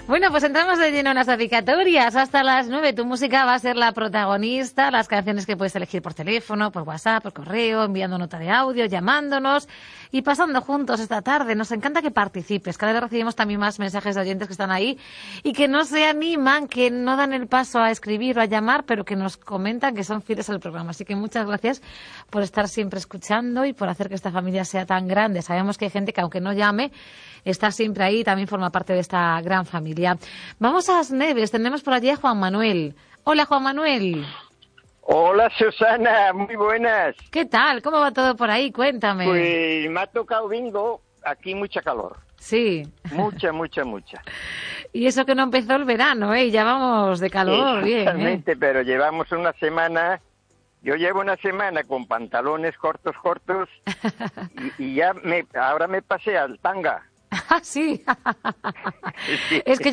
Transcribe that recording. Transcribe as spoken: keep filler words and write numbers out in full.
Bueno, pues entramos de lleno en las dedicatorias. Hasta las nueve tu música va a ser la protagonista. Las canciones que puedes elegir por teléfono, por WhatsApp, por correo, enviando nota de audio, llamándonos y pasando juntos esta tarde. Nos encanta que participes. Cada vez recibimos también más mensajes de oyentes que están ahí y que no se animan, que no dan el paso a escribir o a llamar, pero que nos comentan que son fieles al programa. Así que muchas gracias por estar siempre escuchando y por hacer que esta familia sea tan grande. Sabemos que hay gente que, aunque no llame, está siempre ahí y también forma parte de esta gran familia. Vamos a las Neves, tenemos por allí a Juan Manuel. Hola, Juan Manuel. Hola, Susana, muy buenas. ¿Qué tal? ¿Cómo va todo por ahí? Cuéntame. Pues me ha tocado bingo, aquí mucha calor. Sí. Mucha, mucha, mucha. Y eso que no empezó el verano, ¿eh? Ya vamos de calor, bien. Exactamente, ¿eh? Pero llevamos una semana, yo llevo una semana con pantalones cortos, cortos, y, y ya me, ahora me pasé al tanga. Ah, sí. Sí. Es que